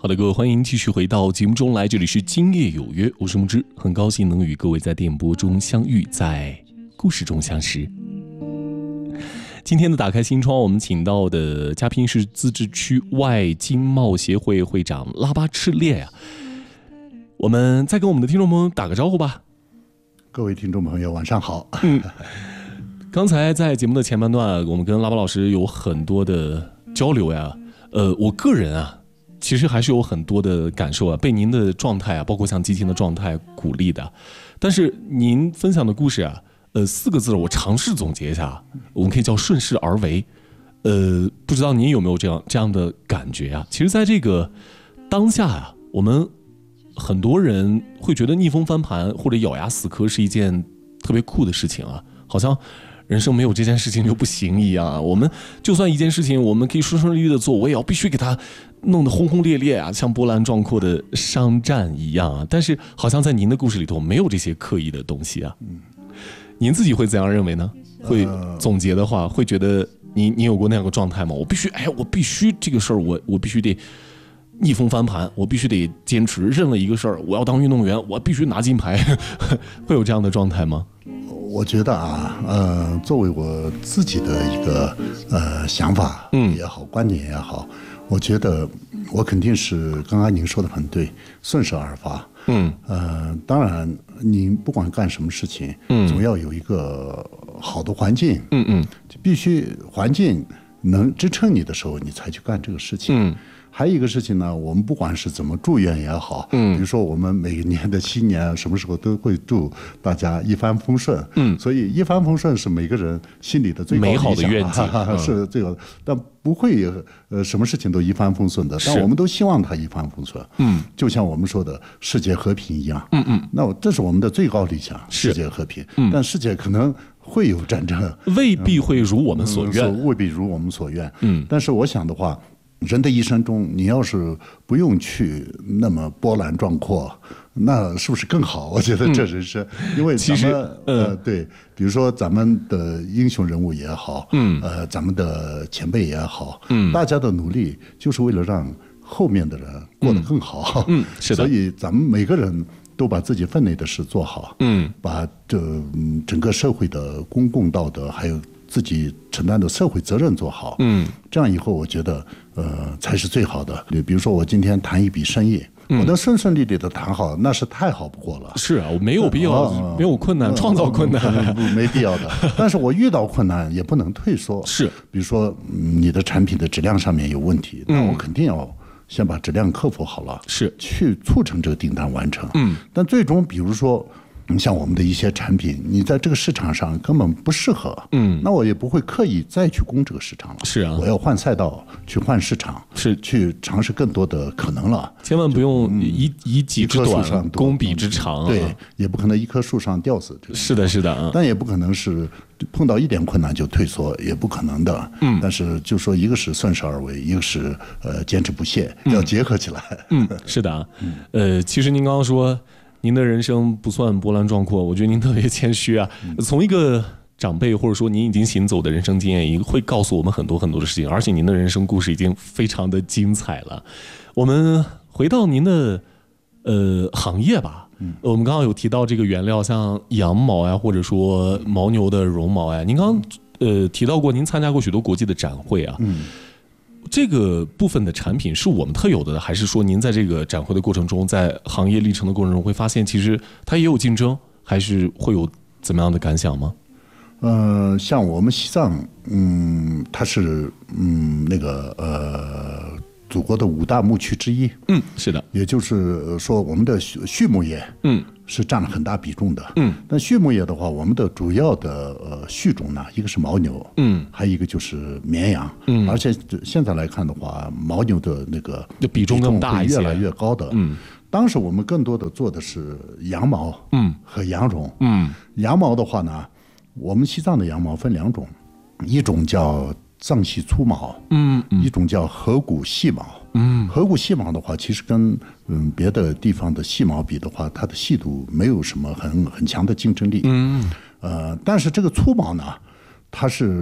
好的，各位，欢迎继续回到节目中来，这里是今夜有约，我是木之，很高兴能与各位在电波中相遇，在故事中相识。今天的打开新窗，我们请到的嘉宾是自治区外经贸协会会长拉巴赤烈呀。我们再跟我们的听众朋友打个招呼吧。 各位听众朋友，晚上好。 刚才在节目的前半段，我们跟拉巴老师有很多的交流呀。我个人啊，其实还是有很多的感受啊，被您的状态啊，包括像激情的状态鼓励的。但是您分享的故事啊，4个字我尝试总结一下，我们可以叫顺势而为。不知道您有没有这样的感觉啊？其实在这个当下啊，我们很多人会觉得逆风翻盘或者咬牙死磕是一件特别酷的事情啊，好像人生没有这件事情就不行一样啊。我们就算一件事情我们可以顺顺利利的做，我也要必须给它弄得轰轰烈烈啊，像波澜壮阔的商战一样啊。但是好像在您的故事里头没有这些刻意的东西啊。您自己会怎样认为呢？会总结的话，会觉得你有过那样的状态吗？我必须这个事儿，我必须得逆风翻盘，我必须得坚持，认了一个事儿，我要当运动员，我必须拿金牌，会有这样的状态吗？ 我觉得啊，作为我自己的一个想法也好，观点也好，我觉得我肯定是刚刚您说的很对，顺势而发。当然，你不管干什么事情，总要有一个好的环境，就必须环境能支撑你的时候，你才去干这个事情。还有一个事情呢，我们不管是怎么祝愿也好，比如说我们每年的新年什么时候都会祝大家一帆风顺，所以一帆风顺是每个人心里的最高理想， 美好的愿景， 是这个，但不会什么事情都一帆风顺的，但我们都希望它一帆风顺，就像我们说的世界和平一样，那这是我们的最高理想，世界和平，但世界可能会有战争， 未必会如我们所愿， 未必如我们所愿，但是我想的话，人的一生中，你要是不用去那么波澜壮阔，那是不是更好？我觉得这人生，因为咱们对，比如说咱们的英雄人物也好，咱们的前辈也好，大家的努力就是为了让后面的人过得更好。 是的。 所以咱们每个人都把自己分内的事做好，把整个社会的公共道德还有自己承担的社会责任做好，这样以后我觉得才是最好的。比如说我今天谈一笔生意，我能顺顺利利的谈好，那是太好不过了。 是啊，我没有必要，没有困难，创造困难， 没必要的。但是我遇到困难也不能退缩。 是， 比如说你的产品的质量上面有问题，那我肯定要先把质量克服好了， 是去促成这个订单完成。但最终比如说像我们的一些产品，你在这个市场上根本不适合，那我也不会刻意再去攻这个市场了。 是啊， 我要换赛道，去换市场， 是去尝试更多的可能了。 千万不用以己之短攻彼之长， 对，也不可能一棵树上吊死。 是的，是的， 但也不可能是碰到一点困难就退缩，也不可能的。但是就说一个是顺势而为，一个是坚持不懈，要结合起来。 是的，其实您刚刚说您的人生不算波澜壮阔，我觉得您特别谦虚啊。从一个长辈或者说您已经行走的人生经验，也会告诉我们很多很多的事情，而且您的人生故事已经非常的精彩了。我们回到您的行业吧。我们刚刚有提到这个原料，像羊毛呀，或者说牦牛的绒毛呀，您刚刚提到过您参加过许多国际的展会啊。这个部分的产品是我们特有的，还是说您在这个展会的过程中，在行业历程的过程中会发现其实它也有竞争，还是会有怎么样的感想吗？ 像我们西藏，它是那个祖国的5大牧区之一。 是的， 也就是说我们的畜牧业，是占了很大比重的。但畜牧业的话，我们的主要的畜种呢，一个是牦牛，还有一个就是绵羊。而且现在来看的话，牦牛的那个比重更大一些， 越来越高的。当时我们更多的做的是羊毛，和羊绒。羊毛的话呢，我们西藏的羊毛分2种，一种叫藏系粗毛，一种叫河谷细毛。河谷细毛的话，其实跟别的地方的细毛比的话，它的细度没有什么很强的竞争力。但是这个粗毛呢，它是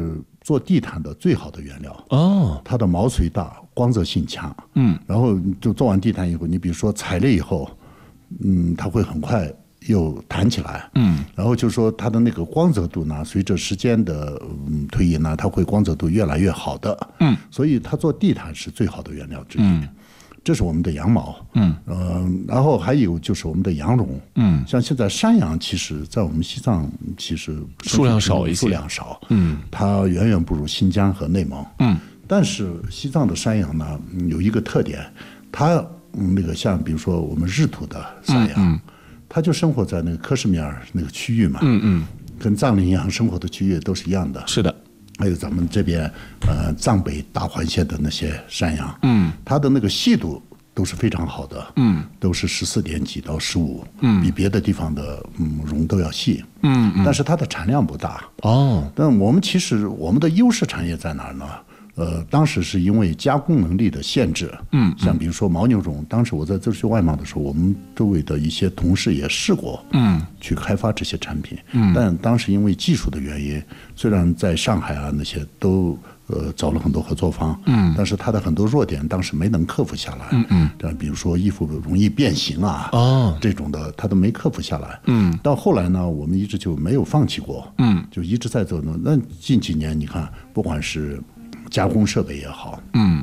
做地毯的最好的原料。 哦， 它的毛髓大，光泽性强。然后就做完地毯以后，你比如说踩了以后，它会很快又弹起来。然后就说它的那个光泽度呢，随着时间的推移呢，它会光泽度越来越好的。所以它做地毯是最好的原料之一。这是我们的羊毛。然后还有就是我们的羊绒。像现在山羊，其实在我们西藏其实数量少一些， 数量少。它远远不如新疆和内蒙。但是西藏的山羊呢，有一个特点，它那个像比如说我们日土的山羊，它就生活在那个克什米尔那个区域嘛。跟藏羚羊生活的区域都是一样的。 是的。 还有咱们这边藏北大环线的那些山羊，它的那个细度都是非常好的。都是14点几到15，比别的地方的绒都要细。但是它的产量不大。但我们其实我们的优势产业在哪儿呢？当时是因为加工能力的限制。像比如说牦牛绒，当时我在自治区外贸的时候，我们周围的一些同事也试过，去开发这些产品。但当时因为技术的原因，虽然在上海啊那些都找了很多合作方，但是它的很多弱点当时没能克服下来。比如说衣服容易变形啊，这种的它都没克服下来。到后来呢，我们一直就没有放弃过。就一直在做呢。那近几年你看，不管是加工设备也好，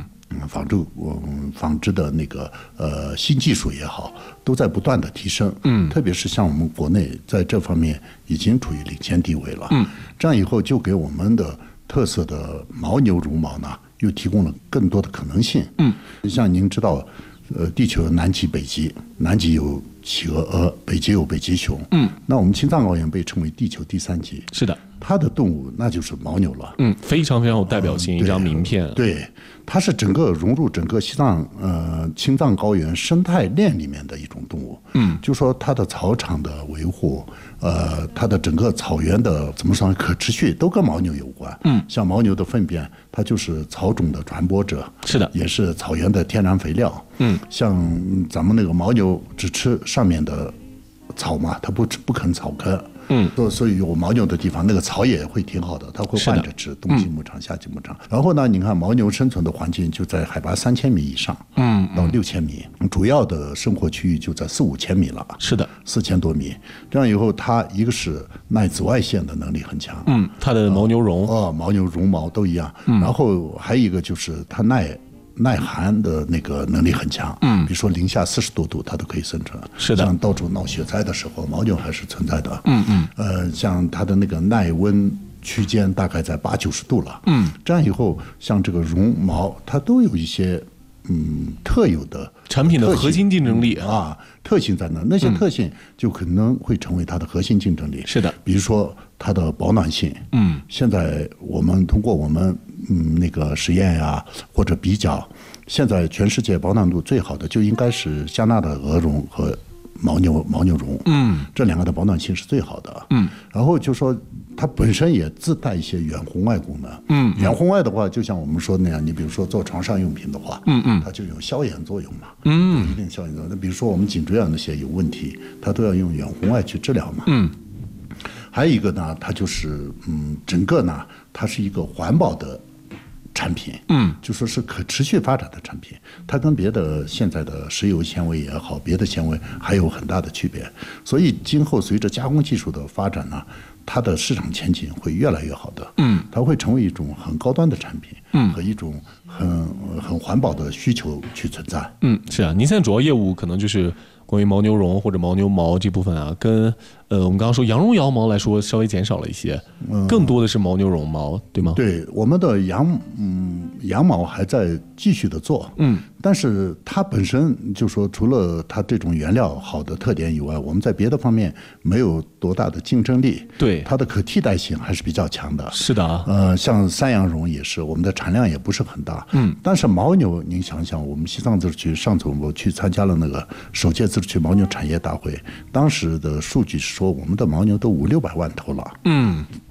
纺织的那个新技术也好，都在不断的提升。特别是像我们国内在这方面已经处于领先地位了。这样以后就给我们的特色的牦牛绒毛呢，又提供了更多的可能性。像您知道，地球南极北极，南极有企鹅，北极有北极熊。那我们青藏高原被称为地球第3极。 是的。 它的动物那就是牦牛了。 非常非常有代表性，一张名片。 对，它是整个融入整个西藏青藏高原生态链里面的一种动物。就说它的草场的维护，它的整个草原的怎么说可持续，都跟牦牛有关。像牦牛的粪便，它就是草种的传播者。 是的。 也是草原的天然肥料。像咱们那个牦牛只吃上面的草嘛，它不啃草根。所以有牦牛的地方，那个草也会挺好的，它会换着吃，冬季牧场、夏季牧场。然后呢，你看牦牛生存的环境就在海拔3000米以上，到6000米，主要的生活区域就在4、5千米了。 是的 ，4000多米。这样以后，它一个是耐紫外线的能力很强。 它的牦牛绒， 牦牛绒毛都一样。然后还有一个就是它耐寒的那个能力很强。比如说零下40多度它都可以生存。 是的。 像到处闹雪灾的时候，牦牛还是存在的。像它的那个耐温区间大概在80、90度了。这样以后，像这个绒毛，它都有一些特有的产品的核心竞争力特性在那些特性就可能会成为它的核心竞争力。 是的。 比如说它的保暖性。现在我们通过我们那个实验呀或者比较，现在全世界保暖度最好的就应该是加纳的鹅绒和牦牛绒。这2个的保暖性是最好的。然后就说它本身也自带一些远红外功能。远红外的话，就像我们说那样，你比如说做床上用品的话，它就有消炎作用嘛。有一定消炎作用。那比如说我们颈椎啊那些有问题，它都要用远红外去治疗嘛。还有一个呢，它就是整个呢，它是一个环保的产品。就说是可持续发展的产品，它跟别的现在的石油纤维也好，别的纤维还有很大的区别。所以今后随着加工技术的发展呢，它的市场前景会越来越好的。它会成为一种很高端的产品。和一种很环保的需求去存在。 是啊，您现在主要业务可能就是关于牦牛绒或者牦牛毛这部分啊，跟我们刚刚说羊绒羊毛来说稍微减少了一些，更多的是牦牛绒毛，对吗？ 对，我们的羊毛还在继续的做。但是它本身就说，除了它这种原料好的特点以外，我们在别的方面没有多大的竞争力。 对， 它的可替代性还是比较强的。 是的。 像山羊绒也是，我们的产量也不是很大。但是牦牛，您想想，我们西藏自治区上次我去参加了那个首届自治区牦牛产业大会，当时的数据是说，我们的牦牛都500-600万头了。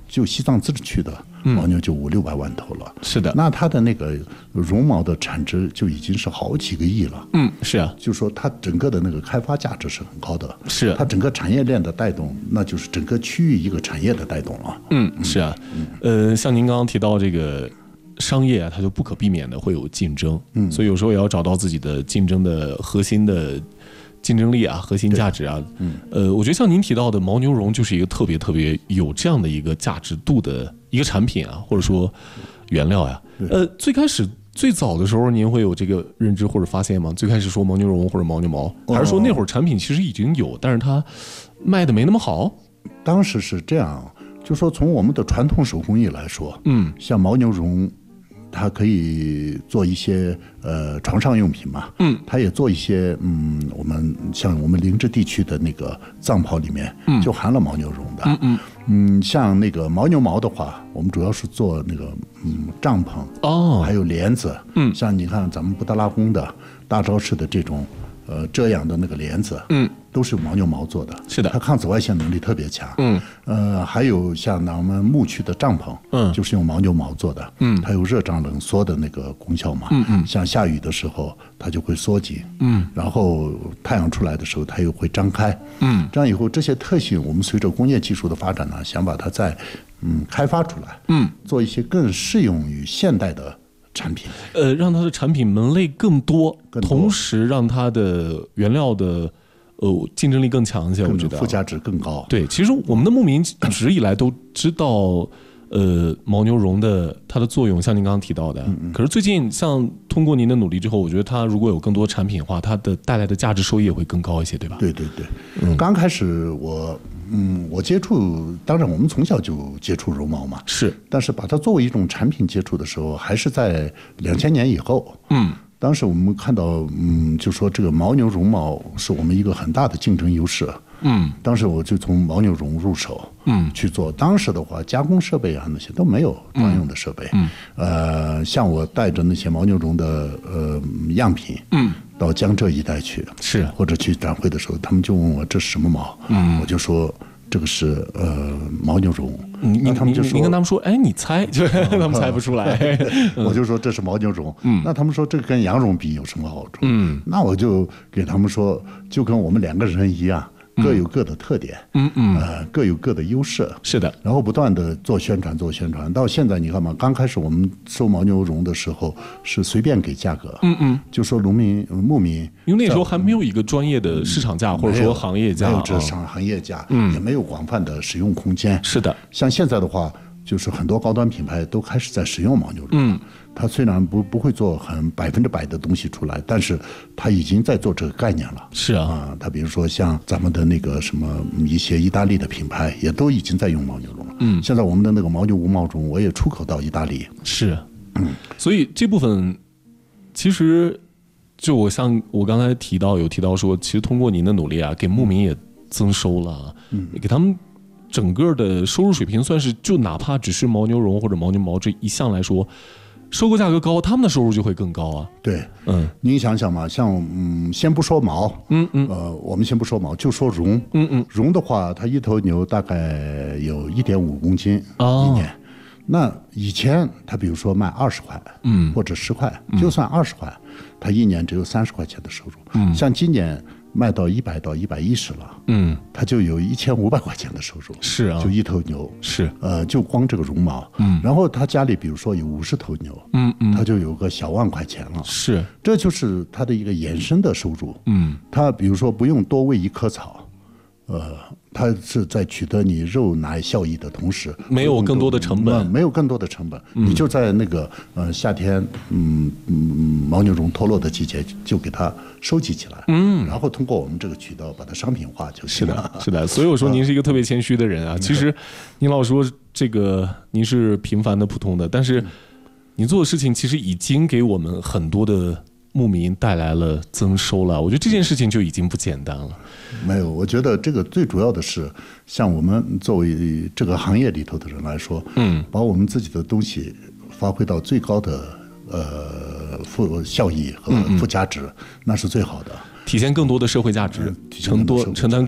就西藏自治区的牦牛就500-600万头了。 是的， 那它的那个绒毛的产值就已经是好几个亿了。 是啊， 就说它整个的那个开发价值是很高的。 是它整个产业链的带动，那就是整个区域一个产业的带动了。 是啊，像您刚刚提到这个商业啊，它就不可避免的会有竞争，所以有时候也要找到自己的竞争的核心的竞争力啊，核心价值啊。我觉得像您提到的牦牛绒就是一个特别有这样的一个价值度的一个产品啊，或者说原料呀。最早的时候，您会有这个认知或者发现吗？最开始说牦牛绒或者牦牛毛，还是说那会儿产品其实已经有，但是它卖的没那么好？ 当时是这样，就说从我们的传统手工艺来说，像牦牛绒，它可以做一些床上用品嘛，它也做一些我们像我们林芝地区的那个藏袍里面就含了牦牛绒的，像那个牦牛毛的话，我们主要是做那个帐篷还有帘子，像你看咱们布达拉宫的大昭寺的这种遮阳的那个帘子，都是牦牛毛做的， 是的， 它抗紫外线能力特别强，还有像咱们牧区的帐篷，就是用牦牛毛做的，它有热胀冷缩的那个功效嘛，像下雨的时候它就会缩紧，然后太阳出来的时候它又会张开，这样以后这些特性我们随着工业技术的发展呢，想把它再开发出来，做一些更适用于现代的产品， 让它的产品门类更多，同时让它的原料的竞争力更强一些，我觉得附加值更高。 对，其实我们的牧民一直以来都知道，牦牛绒的它的作用，像您刚刚提到的。可是最近像通过您的努力之后，我觉得它如果有更多产品的话，它的带来的价值收益也会更高一些，对吧？ 对。刚开始我接触，当然我们从小就接触绒毛嘛， 是， 但是把它作为一种产品接触的时候，还是在2000年以后。当时我们看到，就说这个牦牛绒毛是我们一个很大的竞争优势。当时我就从牦牛绒入手，去做。当时的话，加工设备啊那些都没有专用的设备。像我带着那些牦牛绒的样品，到江浙一带去， 是， 或者去展会的时候，他们就问我这是什么毛，我就说这个是牦牛绒。他们就说， 您跟他们说，哎，你猜，就他们猜不出来。 我就说这是牦牛绒。那他们说这个跟羊绒比有什么好处？那我就给他们说，就跟我们两个人一样，各有各的特点，各有各的优势。 是的。 然后不断的做宣传，到现在你看嘛，刚开始我们收牦牛绒的时候是随便给价格，就说牧民， 因为那时候还没有一个专业的市场价或者说行业价， 没有这行业价，也没有广泛的使用空间。 是的， 像现在的话，就是很多高端品牌都开始在使用牦牛绒。它虽然不会做很100%的东西出来，但是它已经在做这个概念了。 是啊， 它比如说像咱们的那个什么一些意大利的品牌，也都已经在用牦牛绒了。现在我们的那个牦牛无毛绒，我也出口到意大利。 是，所以这部分其实就我刚才有提到说，其实通过您的努力啊，给牧民也增收了，给他们整个的收入水平算是，就哪怕只是牦牛绒或者牦牛毛这一项来说，收购价格高，他们的收入就会更高啊。 对，您想想嘛，像先不说毛，我们先不说毛，就说绒，绒的话，它一头牛大概有1.5公斤一年。那以前它比如说卖20块，或者10块，就算20块，它一年只有30块钱的收入。像今年卖到100到110了，它就有1500块钱的收入。 是啊， 就一头牛， 是， 就光这个绒毛，然后他家里比如说有50头牛，他就有个小万块钱了。 是， 这就是他的一个衍生的收入。他比如说不用多喂一棵草，它是在取得你肉奶效益的同时， 没有更多的成本， 你就在那个夏天牦牛绒脱落的季节就给它收集起来，然后通过我们这个渠道把它商品化就行了。 是的，所以我说您是一个特别谦虚的人啊。其实您老说这个您是平凡的普通的，但是你做的事情其实已经给我们很多的牧民带来了增收了，我觉得这件事情就已经不简单了。 没有，我觉得这个最主要的是，像我们作为这个行业里头的人来说，把我们自己的东西发挥到最高的效益和附加值，那是最好的。 体现更多的社会价值，承担